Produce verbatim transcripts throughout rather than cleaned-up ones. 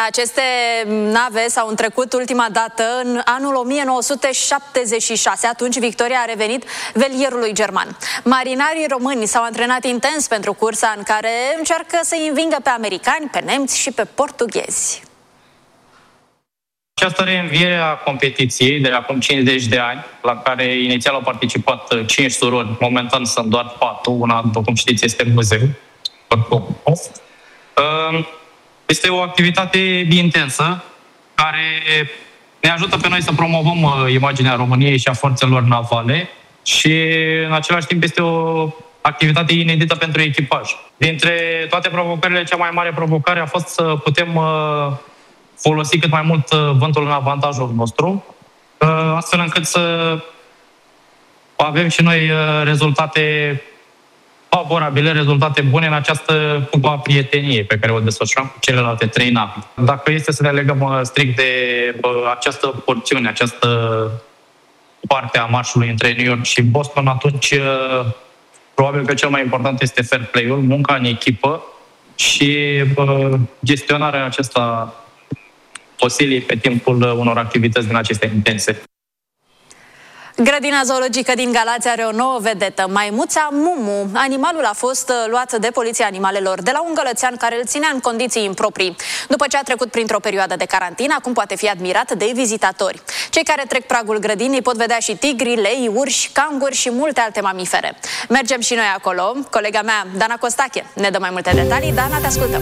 Aceste nave s-au întrecut ultima dată în anul o mie nouă sute șaptezeci și șase. Atunci victoria a revenit velierului german. Marinarii români s-au antrenat intens pentru cursa în care încearcă să învingă pe americani, pe nemți și pe portughezi. Această reînviere a competiției de acum cincizeci de ani, la care inițial au participat cinci surori, momentan sunt doar patru, una, după cum știți, este muzeu. Este o activitate intensă care ne ajută pe noi să promovăm imaginea României și a forțelor navale și, în același timp, este o activitate inedită pentru echipaj. Dintre toate provocările, cea mai mare provocare a fost să putem folosi cât mai mult vântul în avantajul nostru, astfel încât să avem și noi rezultate favorabile, rezultate bune în această cupă a prieteniei pe care o desfășurăm cu celelalte trei navi. Dacă este să ne legăm strict de această porțiune, această parte a marșului între New York și Boston, atunci probabil că cel mai important este fair play-ul, munca în echipă și gestionarea acesta fosilii pe timpul unor activități din acestea intense. Grădina zoologică din Galați are o nouă vedetă, maimuța Mumu. Animalul a fost luat de Poliția Animalelor de la un gălățean care îl ținea în condiții improprii. După ce a trecut printr-o perioadă de carantină, acum poate fi admirat de vizitatori. Cei care trec pragul grădinii pot vedea și tigri, lei, urși, canguri și multe alte mamifere. Mergem și noi acolo. Colega mea, Dana Costache, ne dă mai multe detalii. Dana, te ascultăm!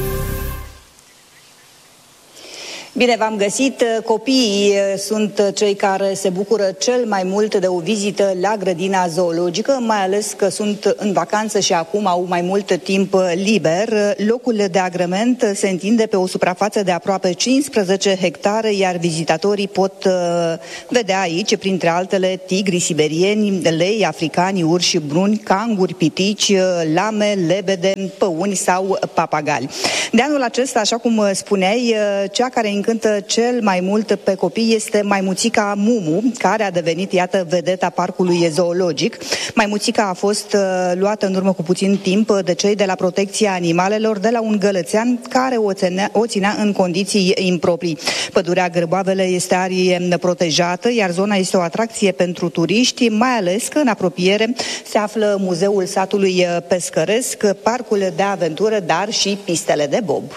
Bine v-am găsit! Copiii sunt cei care se bucură cel mai mult de o vizită la grădina zoologică, mai ales că sunt în vacanță și acum au mai mult timp liber. Locul de agrement se întinde pe o suprafață de aproape cincisprezece hectare, iar vizitatorii pot vedea aici, printre altele, tigri siberieni, lei africani, urși bruni, canguri, pitici, lame, lebede, păuni sau papagali. De anul acesta, așa cum spuneai, cea care încântă cel mai mult pe copii este maimuțica Mumu, care a devenit, iată, vedeta parcului zoologic. Maimuțica a fost uh, luată în urmă cu puțin timp de cei de la Protecția Animalelor de la un gălățean care o ținea, o ținea în condiții improprii. Pădurea Gârboavele este arie protejată, iar zona este o atracție pentru turiști, mai ales că în apropiere se află Muzeul Satului Pescăresc, parcul de aventură, dar și pistele de bob.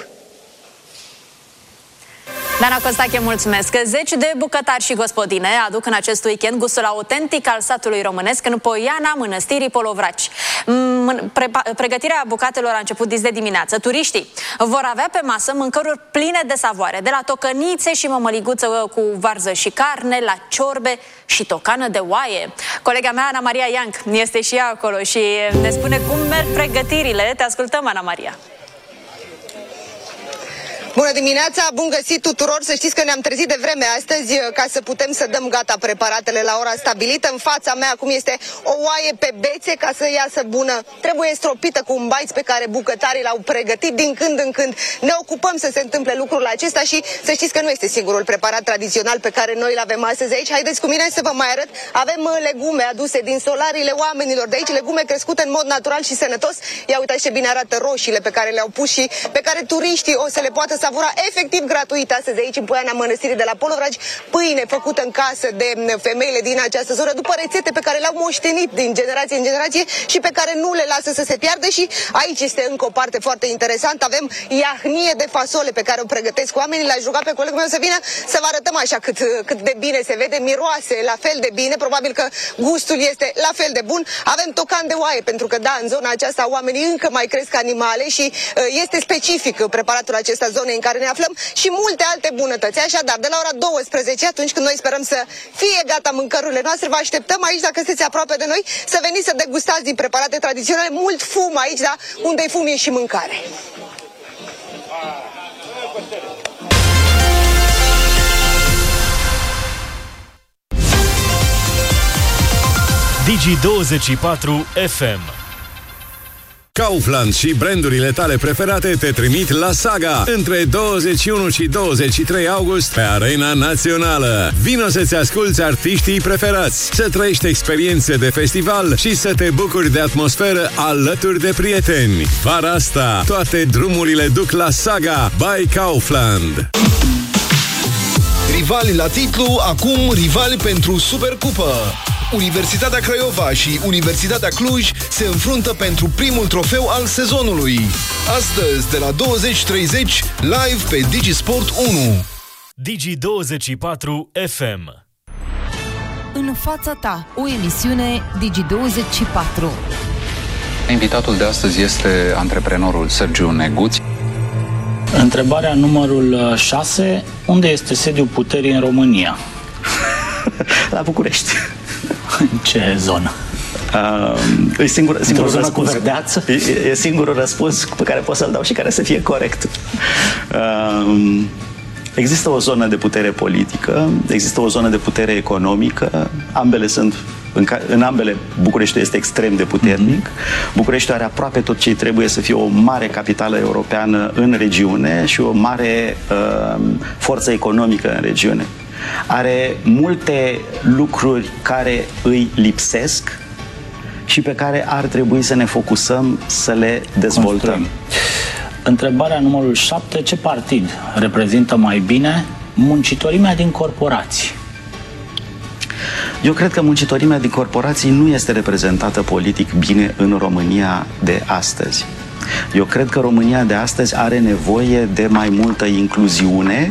Dana Costache, mulțumesc! Zeci de bucătari și gospodine aduc în acest weekend gustul autentic al satului românesc în Poiana Mănăstirii Polovraci. Pregătirea bucatelor a început dis de dimineață. Turiștii vor avea pe masă mâncăruri pline de savoare, de la tocănițe și mămăliguță cu varză și carne, la ciorbe și tocană de oaie. Colega mea, Ana Maria Ianc, este și ea acolo și ne spune cum merg pregătirile. Te ascultăm, Ana Maria! Bună dimineața, bun găsit tuturor! Să știți că ne-am trezit de vreme astăzi ca să putem să dăm gata preparatele la ora stabilită. În fața mea acum este o oaie pe bețe ca să iasă bună. Trebuie stropită cu un baiț pe care bucătarii l-au pregătit. Din când în când ne ocupăm să se întâmple lucrul acesta și să știți că nu este singurul preparat tradițional pe care noi îl avem astăzi aici. Haideți cu mine să vă mai arăt. Avem legume aduse din solariile oamenilor de aici, legume crescute în mod natural și sănătos. Ia uitați ce bine arată roșiile pe care le-au pus și pe care turiștii o să le poată savura efectiv gratuit astăzi aici în Poiana Mănăstirii de la Polovraci, pâine făcută în casă de femeile din această zonă, după rețete pe care le-au moștenit din generație în generație și pe care nu le lasă să se piardă. Și aici este încă o parte foarte interesantă. Avem iahnie de fasole pe care o pregătesc oamenii. L-aș ruga pe colegul meu să vină să vă arătăm așa cât, cât de bine se vede, miroase la fel de bine, probabil că gustul este la fel de bun. Avem tocan de oaie, pentru că da, în zona aceasta oamenii încă mai cresc animale și este specific preparatul acesta zonei în care ne aflăm și multe alte bunătăți. Așadar, de la ora douăsprezece, atunci când noi sperăm să fie gata mâncărurile noastre, vă așteptăm aici, dacă sunteți aproape de noi, să veniți să degustați din preparate tradiționale. Mult fum aici, da? Unde e fum e și mâncare. Digi douăzeci și patru F M. Kaufland și brandurile tale preferate te trimit la Saga între douăzeci și unu și douăzeci și trei august pe Arena Națională. Vino să-ți asculți artiștii preferați, să trăiești experiențe de festival și să te bucuri de atmosferă alături de prieteni. Vara asta, toate drumurile duc la Saga by Kaufland. rivali la titlu, acum rivali pentru Supercupă. Universitatea Craiova și Universitatea Cluj se înfruntă pentru primul trofeu al sezonului. Astăzi, de la douăzeci treizeci, live pe Digisport unu. Digi douăzeci și patru F M. În fața ta, o emisiune Digi douăzeci și patru. Invitatul de astăzi este antreprenorul Sergiu Neguț. Întrebarea numărul șase. Unde este sediul puterii în România? La București. În ce zonă? Uh, e singur, singur zonă răspuns. cu verdeață? E, e singurul răspuns pe care pot să-l dau și care să fie corect. Uh, există o zonă de putere politică, există o zonă de putere economică, ambele sunt, în, ca, în ambele Bucureștiul este extrem de puternic. Mm-hmm. Bucureștiul are aproape tot ce trebuie să fie o mare capitală europeană în regiune și o mare uh, forță economică în regiune. Are multe lucruri care îi lipsesc și pe care ar trebui să ne focusăm să le dezvoltăm. Construim. Întrebarea numărul șapte. Ce partid reprezintă mai bine muncitorimea din corporații? Eu cred că muncitorimea din corporații nu este reprezentată politic bine în România de astăzi. Eu cred că România de astăzi are nevoie de mai multă incluziune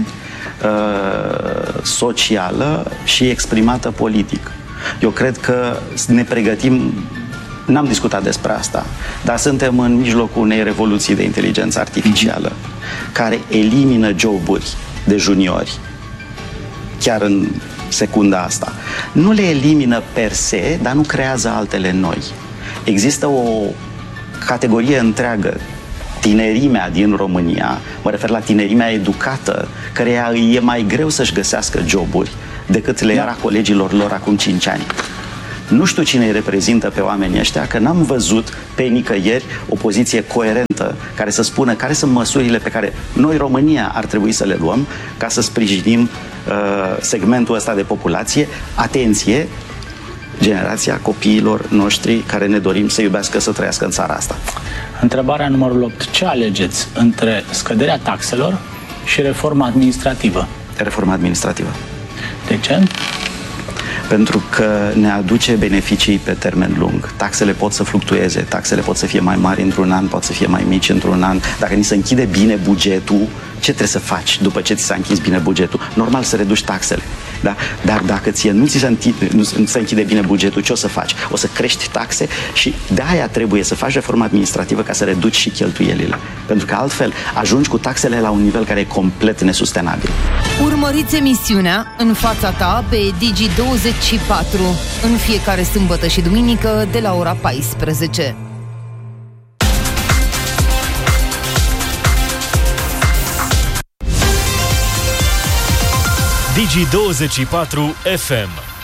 uh, socială și exprimată politic. Eu cred că ne pregătim, n-am discutat despre asta, dar suntem în mijlocul unei revoluții de inteligență artificială care elimină joburi de juniori chiar în secunda asta. Nu le elimină per se, dar nu creează altele noi. Există o categorie întreagă, tinerimea din România, mă refer la tinerimea educată, căreia e mai greu să-și găsească joburi decât le era colegilor lor acum cinci ani. Nu știu cine îi reprezintă pe oamenii ăștia, că n-am văzut pe nicăieri o poziție coerentă care să spună care sunt măsurile pe care noi, România, ar trebui să le luăm ca să sprijinim uh, segmentul ăsta de populație. Atenție, generația copiilor noștri care ne dorim să iubească, să trăiască în țara asta. Întrebarea numărul opt. Ce alegeți între scăderea taxelor și reforma administrativă? Reforma administrativă. De ce? Pentru că ne aduce beneficii pe termen lung. Taxele pot să fluctueze, taxele pot să fie mai mari într-un an, pot să fie mai mici într-un an. Dacă ni se închide bine bugetul, ce trebuie să faci după ce ți s-a închis bine bugetul? Normal să reduci taxele. Da? Dar dacă ție nu ți se închide, nu, nu se închide bine bugetul, ce o să faci? O să crești taxe și de aia trebuie să faci reforma administrativă ca să reduci și cheltuielile. Pentru că altfel ajungi cu taxele la un nivel care e complet nesustenabil. Urmăriți emisiunea În fața ta pe Digi douăzeci și patru în fiecare sâmbătă și duminică de la ora paisprezece. Digi douăzeci și patru F M.